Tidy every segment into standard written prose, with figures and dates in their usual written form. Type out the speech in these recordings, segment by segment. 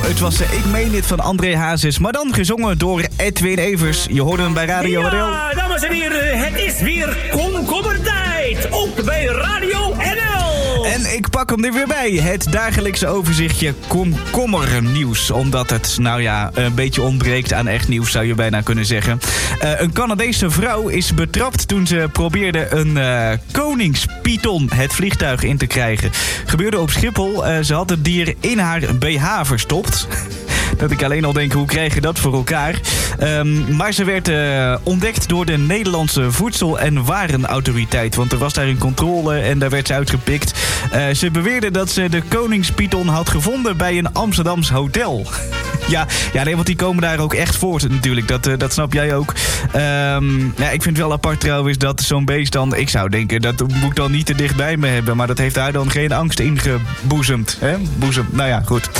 Het was Ik Meen Dit van André Hazes, maar dan gezongen door Edwin Evers. Je hoorde hem bij Radio Adel. Ja, dames en heren, het is weer komkommertijd. Ook bij Radio NL. En ik pak hem er weer bij. Het dagelijkse overzichtje komkommernieuws. Omdat het, een beetje ontbreekt aan echt nieuws, zou je bijna kunnen zeggen. Een Canadese vrouw is betrapt toen ze probeerde een koningspython het vliegtuig in te krijgen. Gebeurde op Schiphol. Ze had het dier in haar BH verstopt. Dat ik alleen al denk, hoe krijg je dat voor elkaar? Maar ze werd ontdekt door de Nederlandse Voedsel- en Warenautoriteit. Want er was daar een controle en daar werd ze uitgepikt. Ze beweerde dat ze de koningspython had gevonden bij een Amsterdams hotel. Ja, want die komen daar ook echt voort natuurlijk. Dat snap jij ook. Ik vind het wel apart trouwens dat zo'n beest dan... Ik zou denken, dat moet ik dan niet te dicht bij me hebben. Maar dat heeft haar dan geen angst ingeboezemd. Hè? Goed.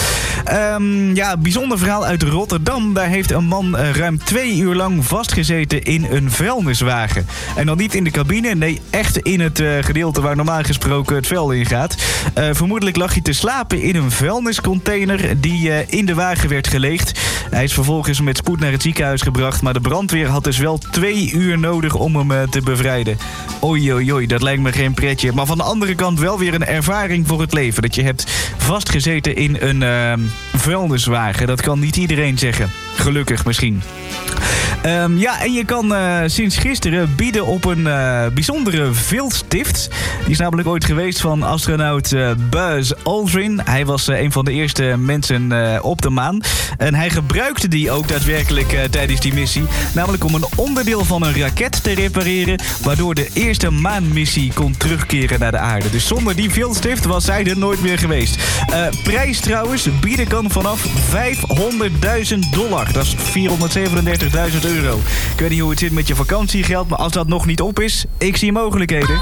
Bijzonder verhaal uit Rotterdam. Daar heeft een man ruim 2 uur lang vastgezeten in een vuilniswagen. En dan niet in de cabine, nee, echt in het gedeelte waar normaal gesproken het vuil in gaat. Vermoedelijk lag hij te slapen in een vuilniscontainer die in de wagen werd geleegd. Hij is vervolgens met spoed naar het ziekenhuis gebracht, maar de brandweer had dus wel 2 uur nodig om hem te bevrijden. Oei, dat lijkt me geen pretje. Maar van de andere kant wel weer een ervaring voor het leven. Dat je hebt vastgezeten in een vuilniswagen. Dat kan niet iedereen zeggen. Gelukkig misschien. En je kan sinds gisteren bieden op een bijzondere viltstift. Die is namelijk ooit geweest van astronaut Buzz Aldrin. Hij was een van de eerste mensen op de maan. En hij gebruikte die ook daadwerkelijk tijdens die missie. Namelijk om een onderdeel van een raket te repareren, waardoor de eerste maanmissie kon terugkeren naar de aarde. Dus zonder die viltstift was hij er nooit meer geweest. Prijs trouwens, bieden kan vanaf $500.000. Dat is €437.000. Ik weet niet hoe het zit met je vakantiegeld, maar als dat nog niet op is, ik zie mogelijkheden.